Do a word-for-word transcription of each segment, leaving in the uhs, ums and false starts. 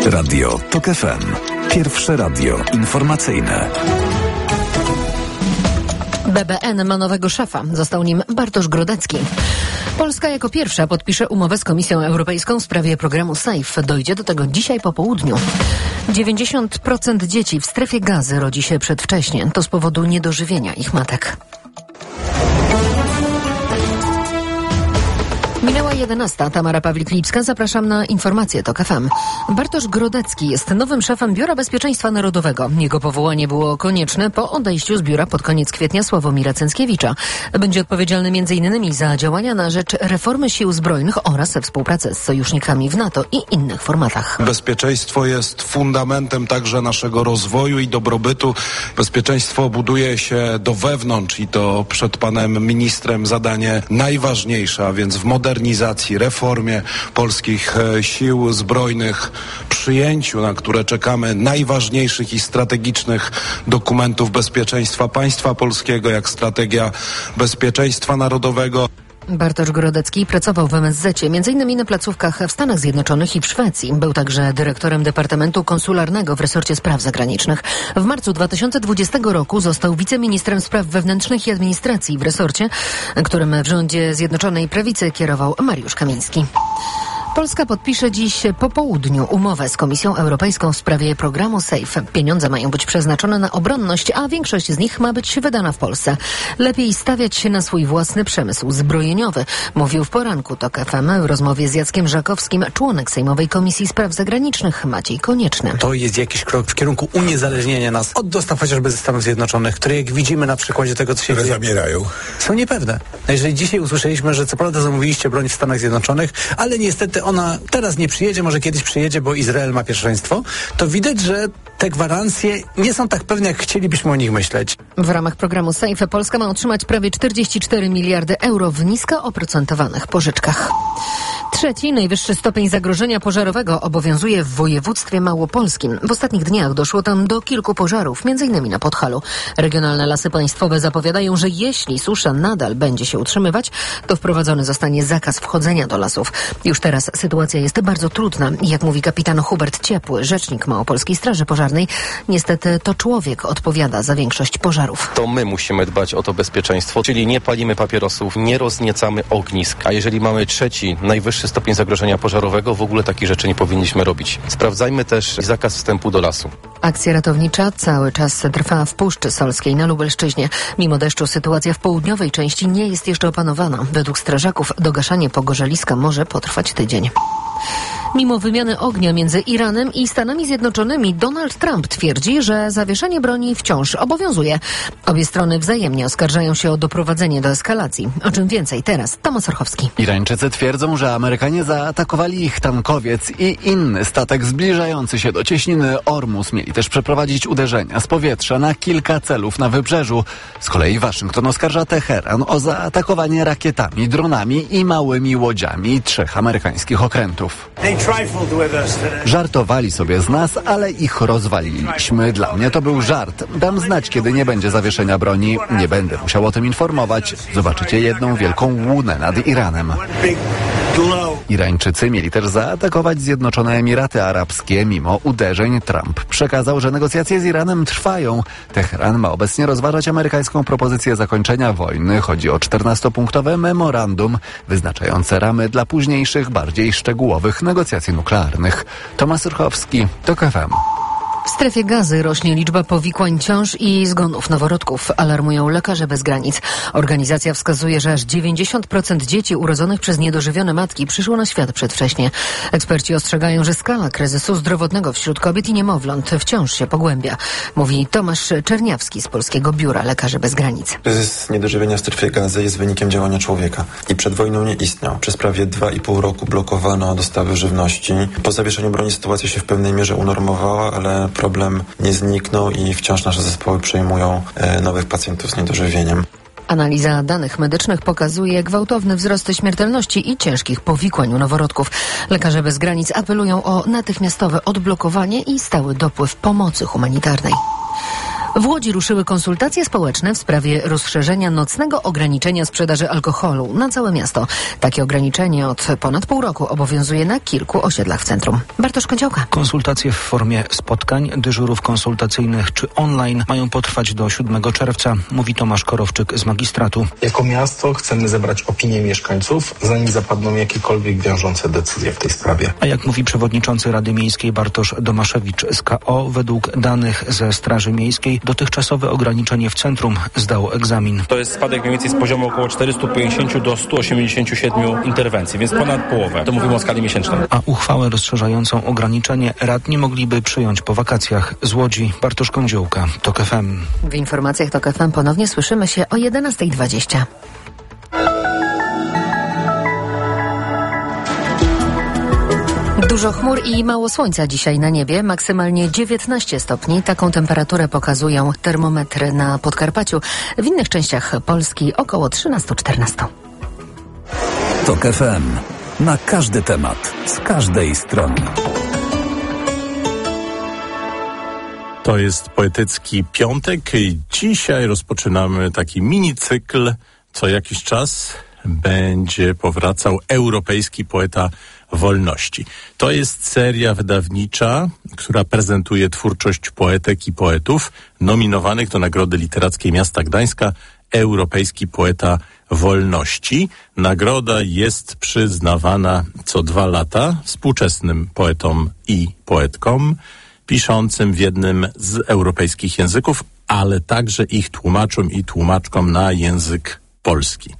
Radio TOK F M. Pierwsze radio informacyjne. B B N ma nowego szefa. Został nim Bartosz Grodecki. Polska jako pierwsza podpisze umowę z Komisją Europejską w sprawie programu SAFE. Dojdzie do tego dzisiaj po południu. dziewięćdziesiąt procent dzieci w strefie Gazy rodzi się przedwcześnie. To z powodu niedożywienia ich matek. Minęła jedenasta. Tamara Pawlik-Lipska. Zapraszam na informacje TOK F M. Bartosz Grodecki jest nowym szefem Biura Bezpieczeństwa Narodowego. Jego powołanie było konieczne po odejściu z biura pod koniec kwietnia Sławomira Cęckiewicza. Będzie odpowiedzialny między innymi za działania na rzecz reformy sił zbrojnych oraz współpracę z sojusznikami w NATO i innych formatach. Bezpieczeństwo jest fundamentem także naszego rozwoju i dobrobytu. Bezpieczeństwo buduje się do wewnątrz i to przed panem ministrem zadanie najważniejsze, a więc w modernizacji modernizacji, reformie polskich e, sił zbrojnych, przyjęciu, na które czekamy, najważniejszych i strategicznych dokumentów bezpieczeństwa państwa polskiego, jak strategia bezpieczeństwa narodowego. Bartosz Grodecki pracował w M S Z-cie, między innymi na placówkach w Stanach Zjednoczonych i w Szwecji. Był także dyrektorem Departamentu Konsularnego w resorcie spraw zagranicznych. W marcu dwa tysiące dwudziestego roku został wiceministrem spraw wewnętrznych i administracji w resorcie, którym w rządzie Zjednoczonej Prawicy kierował Mariusz Kamiński. Polska podpisze dziś po południu umowę z Komisją Europejską w sprawie programu SAFE. Pieniądze mają być przeznaczone na obronność, a większość z nich ma być wydana w Polsce. Lepiej stawiać się na swój własny przemysł zbrojeniowy, mówił w poranku TOK F M w rozmowie z Jackiem Żakowskim członek Sejmowej Komisji Spraw Zagranicznych Maciej Konieczny. To jest jakiś krok w kierunku uniezależnienia nas od dostaw chociażby ze Stanów Zjednoczonych, które jak widzimy na przykładzie tego, co się które dzieje, zabierają, są niepewne. Jeżeli dzisiaj usłyszeliśmy, że co prawda zamówiliście broń w Stanach Zjednoczonych, ale niestety ona teraz nie przyjedzie, może kiedyś przyjedzie, bo Izrael ma pierwszeństwo, to widać, że te gwarancje nie są tak pewne, jak chcielibyśmy o nich myśleć. W ramach programu SAFE Polska ma otrzymać prawie czterdzieści cztery miliardy euro w nisko oprocentowanych pożyczkach. Trzeci, najwyższy stopień zagrożenia pożarowego obowiązuje w województwie małopolskim. W ostatnich dniach doszło tam do kilku pożarów, między innymi na Podhalu. Regionalne Lasy Państwowe zapowiadają, że jeśli susza nadal będzie się utrzymywać, to wprowadzony zostanie zakaz wchodzenia do lasów. Już teraz sytuacja jest bardzo trudna. Jak mówi kapitan Hubert Ciepły, rzecznik Małopolskiej Straży Pożarnej, niestety to człowiek odpowiada za większość pożarów. To my musimy dbać o to bezpieczeństwo, czyli nie palimy papierosów, nie rozniecamy ognisk. A jeżeli mamy trzeci, najwyższy stopień zagrożenia pożarowego, w ogóle takich rzeczy nie powinniśmy robić. Sprawdzajmy też zakaz wstępu do lasu. Akcja ratownicza cały czas trwa w Puszczy Solskiej na Lubelszczyźnie. Mimo deszczu sytuacja w południowej części nie jest jeszcze opanowana. Według strażaków dogaszanie pogorzeliska może potrwać tydzień. Mimo wymiany ognia między Iranem i Stanami Zjednoczonymi, Donald Trump twierdzi, że zawieszenie broni wciąż obowiązuje. Obie strony wzajemnie oskarżają się o doprowadzenie do eskalacji. O czym więcej teraz Tomasz Orchowski. Irańczycy twierdzą, że Amerykanie zaatakowali ich tankowiec i inny statek zbliżający się do cieśniny Ormus. Mieli też przeprowadzić uderzenia z powietrza na kilka celów na wybrzeżu. Z kolei Waszyngton oskarża Teheran o zaatakowanie rakietami, dronami i małymi łodziami trzech amerykańskich okrętów. Żartowali sobie z nas, ale ich rozwaliliśmy. Dla mnie to był żart. Dam znać, kiedy nie będzie zawieszenia broni. Nie będę musiał o tym informować. Zobaczycie jedną wielką łunę nad Iranem. Irańczycy mieli też zaatakować Zjednoczone Emiraty Arabskie. Mimo uderzeń Trump przekazał, że negocjacje z Iranem trwają. Teheran ma obecnie rozważać amerykańską propozycję zakończenia wojny. Chodzi o czternastopunktowe memorandum wyznaczające ramy dla późniejszych, bardziej szczegółowych negocjacji nuklearnych. Tomasz Urchowski, TOK F M. W strefie Gazy rośnie liczba powikłań ciąż i zgonów noworodków, alarmują Lekarze Bez Granic. Organizacja wskazuje, że aż dziewięćdziesiąt procent dzieci urodzonych przez niedożywione matki przyszło na świat przedwcześnie. Eksperci ostrzegają, że skala kryzysu zdrowotnego wśród kobiet i niemowląt wciąż się pogłębia. Mówi Tomasz Czerniawski z Polskiego Biura Lekarzy Bez Granic. Kryzys niedożywienia w strefie Gazy jest wynikiem działania człowieka i przed wojną nie istniał. Przez prawie dwa i pół roku blokowano dostawy żywności. Po zawieszeniu broni sytuacja się w pewnej mierze unormowała, ale problem nie zniknął i wciąż nasze zespoły przyjmują e, nowych pacjentów z niedożywieniem. Analiza danych medycznych pokazuje gwałtowny wzrost śmiertelności i ciężkich powikłań u noworodków. Lekarze Bez Granic apelują o natychmiastowe odblokowanie i stały dopływ pomocy humanitarnej. W Łodzi ruszyły konsultacje społeczne w sprawie rozszerzenia nocnego ograniczenia sprzedaży alkoholu na całe miasto. Takie ograniczenie od ponad pół roku obowiązuje na kilku osiedlach w centrum. Bartosz Kąciołka. Konsultacje w formie spotkań, dyżurów konsultacyjnych czy online mają potrwać do siódmego czerwca, mówi Tomasz Korowczyk z magistratu. Jako miasto chcemy zebrać opinię mieszkańców, zanim zapadną jakiekolwiek wiążące decyzje w tej sprawie. A jak mówi przewodniczący Rady Miejskiej Bartosz Domaszewicz z K O, według danych ze Straży Miejskiej dotychczasowe ograniczenie w centrum zdało egzamin. To jest spadek mniej więcej z poziomu około czterysta pięćdziesiąt do stu osiemdziesięciu siedmiu interwencji, więc ponad połowę. To mówimy o skali miesięcznej. A uchwałę rozszerzającą ograniczenie radni mogliby przyjąć po wakacjach. Z Łodzi Bartosz Kądziołka, TOK F M. W informacjach TOK F M ponownie słyszymy się o jedenasta dwadzieścia. Dużo chmur i mało słońca dzisiaj na niebie, maksymalnie dziewiętnaście stopni. Taką temperaturę pokazują termometry na Podkarpaciu. W innych częściach Polski około trzynaście czternaście. TOK F M. Na każdy temat, z każdej strony. To jest Poetycki Piątek i dzisiaj rozpoczynamy taki mini cykl. Co jakiś czas będzie powracał Europejski Poeta Wolności. To jest seria wydawnicza, która prezentuje twórczość poetek i poetów nominowanych do Nagrody Literackiej Miasta Gdańska Europejski Poeta Wolności. Nagroda jest przyznawana co dwa lata współczesnym poetom i poetkom piszącym w jednym z europejskich języków, ale także ich tłumaczom i tłumaczkom na język polski.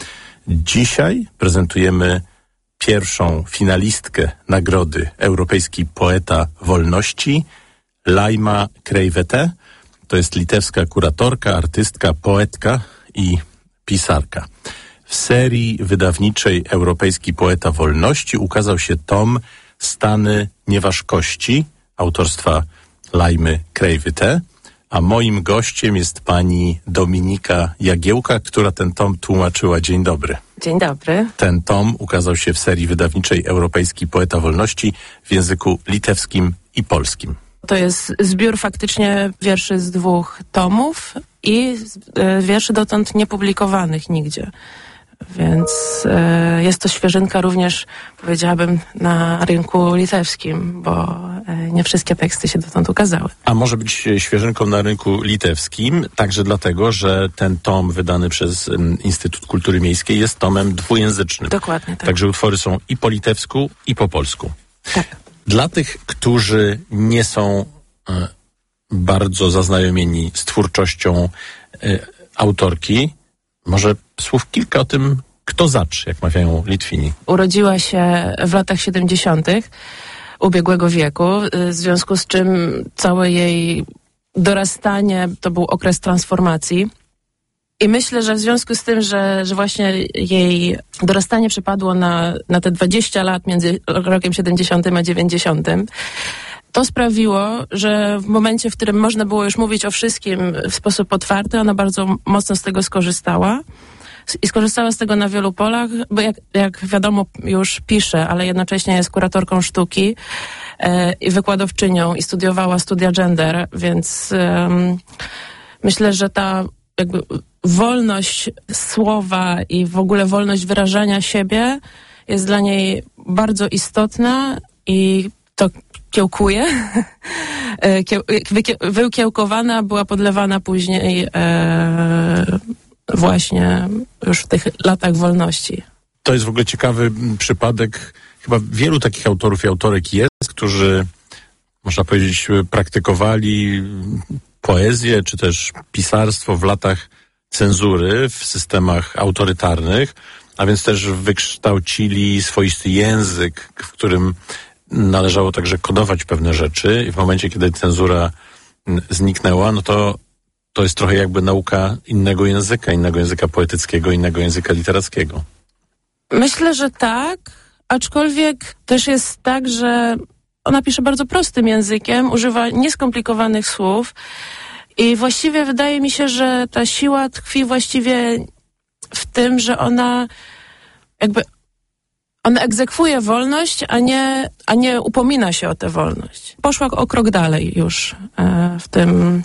Dzisiaj prezentujemy pierwszą finalistkę Nagrody Europejski Poeta Wolności, Laima Kreivete. To jest litewska kuratorka, artystka, poetka i pisarka. W serii wydawniczej Europejski Poeta Wolności ukazał się tom Stany Nieważkości autorstwa Laimy Kreivete, a moim gościem jest pani Dominika Jagiełka, która ten tom tłumaczyła. Dzień dobry. Dzień dobry. Ten tom ukazał się w serii wydawniczej Europejski Poeta Wolności w języku litewskim i polskim. To jest zbiór faktycznie wierszy z dwóch tomów i e, wierszy dotąd niepublikowanych nigdzie. Więc e, jest to świeżynka również, powiedziałabym, na rynku litewskim, bo e, nie wszystkie teksty się dotąd ukazały. A może być świeżynką na rynku litewskim, także dlatego, że ten tom wydany przez um, Instytut Kultury Miejskiej jest tomem dwujęzycznym. Dokładnie tak. Także utwory są i po litewsku, i po polsku. Tak. Dla tych, którzy nie są e, bardzo zaznajomieni z twórczością e, autorki, może słów kilka o tym, kto zacz, jak mawiają Litwini. Urodziła się w latach siedemdziesiątych ubiegłego wieku, w związku z czym całe jej dorastanie to był okres transformacji. I myślę, że w związku z tym, że, że właśnie jej dorastanie przypadło na, na te dwadzieścia lat między rokiem siedemdziesiątym a dziewięćdziesiątym, to sprawiło, że w momencie, w którym można było już mówić o wszystkim w sposób otwarty, ona bardzo mocno z tego skorzystała. I skorzystała z tego na wielu polach, bo jak, jak wiadomo już pisze, ale jednocześnie jest kuratorką sztuki e, i wykładowczynią i studiowała studia gender, więc e, myślę, że ta jakby wolność słowa i w ogóle wolność wyrażania siebie jest dla niej bardzo istotna i to kiełkuje. Wykiełkowana była podlewana później e, właśnie już w tych latach wolności. To jest w ogóle ciekawy przypadek. Chyba wielu takich autorów i autorek jest, którzy, można powiedzieć, praktykowali poezję czy też pisarstwo w latach cenzury, w systemach autorytarnych, a więc też wykształcili swoisty język, w którym należało także kodować pewne rzeczy i w momencie, kiedy cenzura zniknęła, no to to jest trochę jakby nauka innego języka, innego języka poetyckiego, innego języka literackiego. Myślę, że tak, aczkolwiek też jest tak, że ona pisze bardzo prostym językiem, używa nieskomplikowanych słów i właściwie wydaje mi się, że ta siła tkwi właściwie w tym, że ona jakby ona egzekwuje wolność, a nie, a nie upomina się o tę wolność. Poszła o krok dalej już e, w tym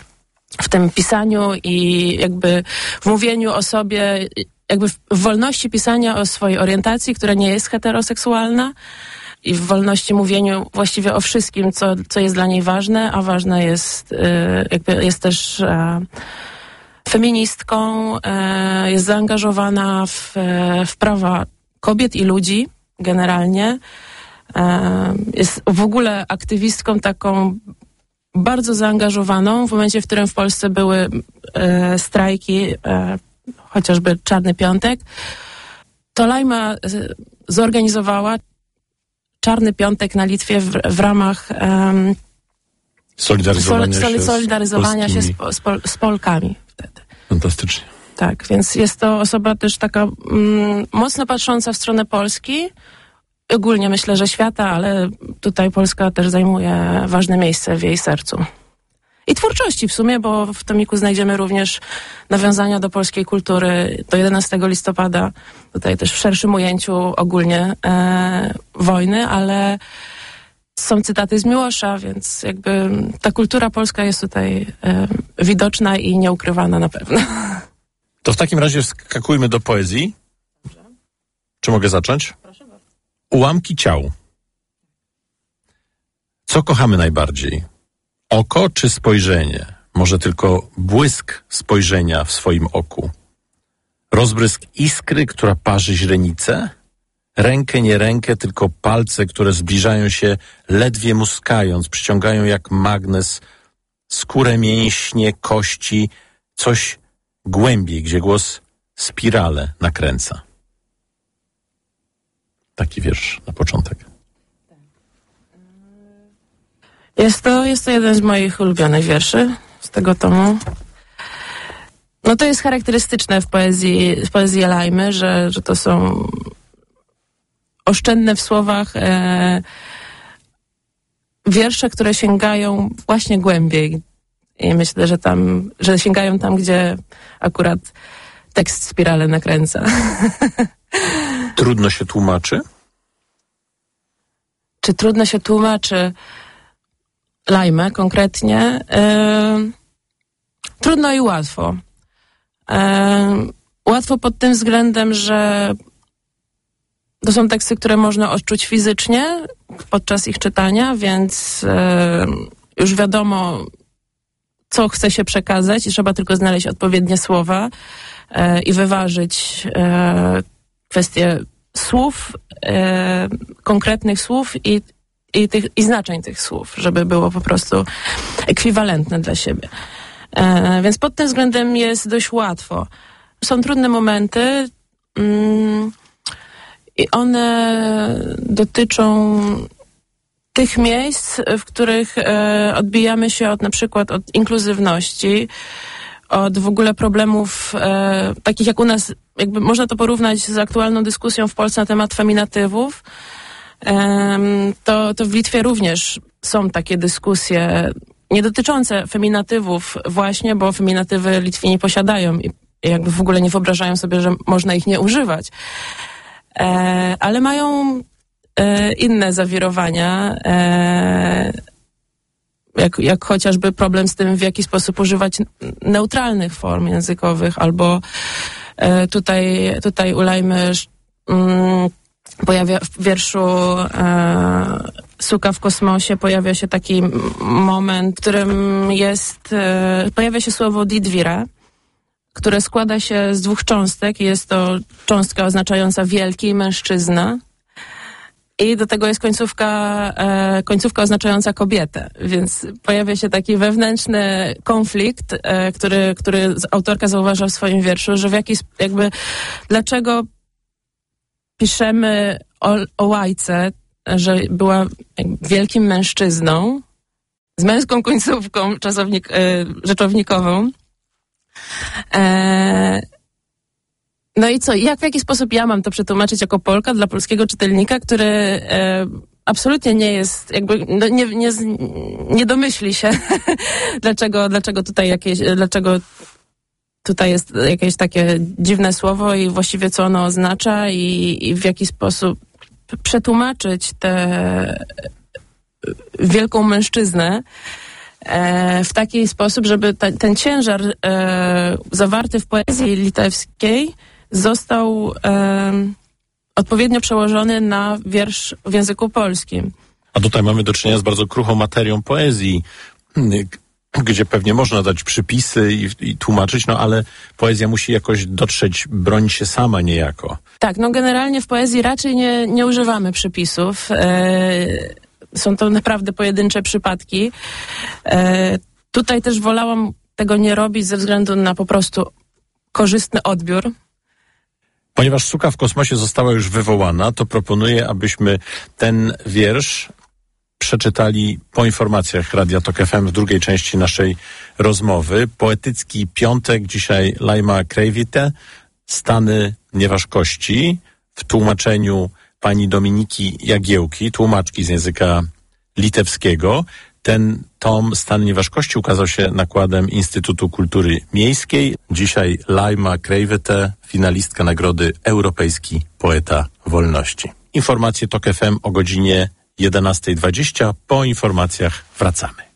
w tym pisaniu i jakby w mówieniu o sobie, jakby w wolności pisania o swojej orientacji, która nie jest heteroseksualna, i w wolności mówieniu właściwie o wszystkim, co, co jest dla niej ważne, a ważne jest, jakby jest też feministką, jest zaangażowana w, w prawa kobiet i ludzi generalnie. Jest w ogóle aktywistką taką bardzo zaangażowaną w momencie, w którym w Polsce były e, strajki, e, chociażby Czarny Piątek. To Lajma zorganizowała Czarny Piątek na Litwie w, w ramach um, solidaryzowania, sol, się, solidaryzowania z się z, z, Pol, z Polkami wtedy. Fantastycznie. Tak, więc jest to osoba też taka mm, mocno patrząca w stronę Polski. Ogólnie myślę, że świata, ale tutaj Polska też zajmuje ważne miejsce w jej sercu. I twórczości w sumie, bo w tomiku znajdziemy również nawiązania do polskiej kultury do jedenastego listopada, tutaj też w szerszym ujęciu ogólnie e, wojny, ale są cytaty z Miłosza, więc jakby ta kultura polska jest tutaj e, widoczna i nieukrywana na pewno. To w takim razie skakujmy do poezji. Dobrze. Czy mogę zacząć? Proszę bardzo. Ułamki ciał. Co kochamy najbardziej? Oko czy spojrzenie? Może tylko błysk spojrzenia w swoim oku? Rozbrysk iskry, która parzy źrenicę? Rękę, nie rękę, tylko palce, które zbliżają się, ledwie muskając, przyciągają jak magnes skórę, mięśnie, kości, coś głębiej, gdzie głos spirale nakręca. Taki wiersz na początek. Jest to, jest to jeden z moich ulubionych wierszy z tego tomu. No to jest charakterystyczne w poezji, w poezji Lajmy, że, że to są oszczędne w słowach e, wiersze, które sięgają właśnie głębiej. I myślę, że tam, że sięgają tam, gdzie akurat tekst spirale nakręca. Trudno się tłumaczy? Czy trudno się tłumaczy Lajmę konkretnie? Yy, trudno i łatwo. Yy, łatwo pod tym względem, że to są teksty, które można odczuć fizycznie podczas ich czytania, więc yy, już wiadomo, co chce się przekazać i trzeba tylko znaleźć odpowiednie słowa yy, i wyważyć yy, kwestie słów, e, konkretnych słów i, i, tych, i znaczeń tych słów, żeby było po prostu ekwiwalentne dla siebie. E, więc pod tym względem jest dość łatwo. Są trudne momenty mm, i one dotyczą tych miejsc, w których e, odbijamy się od na przykład od inkluzywności, od w ogóle problemów e, takich jak u nas, jakby można to porównać z aktualną dyskusją w Polsce na temat feminatywów, e, to, to w Litwie również są takie dyskusje nie dotyczące feminatywów właśnie, bo feminatywy Litwini posiadają i jakby w ogóle nie wyobrażają sobie, że można ich nie używać. E, ale mają e, inne zawirowania, e, Jak, jak chociażby problem z tym, w jaki sposób używać neutralnych form językowych, albo e, tutaj, tutaj u Lajmy mm, pojawia w wierszu e, Suka w kosmosie pojawia się taki moment, w którym jest, e, pojawia się słowo didvira, które składa się z dwóch cząstek. Jest to cząstka oznaczająca wielki mężczyzna, i do tego jest końcówka, e, końcówka oznaczająca kobietę, więc pojawia się taki wewnętrzny konflikt, e, który, który autorka zauważa w swoim wierszu, że w jakiś, jakby, dlaczego piszemy o, o Łajce, że była wielkim mężczyzną, z męską końcówką czasownik, e, rzeczownikową. E, No i co? Jak, w jaki sposób ja mam to przetłumaczyć jako Polka dla polskiego czytelnika, który e, absolutnie nie jest, jakby no, nie, nie, nie domyśli się, dlaczego, dlaczego tutaj jakieś, dlaczego tutaj jest jakieś takie dziwne słowo i właściwie co ono oznacza i, i w jaki sposób przetłumaczyć tę wielką mężczyznę e, w taki sposób, żeby ta, ten ciężar e, zawarty w poezji litewskiej został e, odpowiednio przełożony na wiersz w języku polskim. A tutaj mamy do czynienia z bardzo kruchą materią poezji, gdzie pewnie można dać przypisy i, i tłumaczyć, no ale poezja musi jakoś dotrzeć, bronić się sama niejako. Tak, no generalnie w poezji raczej nie, nie używamy przypisów. E, są to naprawdę pojedyncze przypadki. E, tutaj też wolałam tego nie robić ze względu na po prostu korzystny odbiór. Ponieważ Suka w kosmosie została już wywołana, to proponuję, abyśmy ten wiersz przeczytali po informacjach Radia Tok F M w drugiej części naszej rozmowy. Poetycki piątek, dzisiaj Laima Kreivite, Stany nieważkości, w tłumaczeniu pani Dominiki Jagiełki, tłumaczki z języka litewskiego. Ten tom Stany nieważkości ukazał się nakładem Instytutu Kultury Miejskiej. Dzisiaj Laima Kreivite, finalistka Nagrody Europejski Poeta Wolności. Informacje Tok F M o godzinie jedenasta dwadzieścia. Po informacjach wracamy.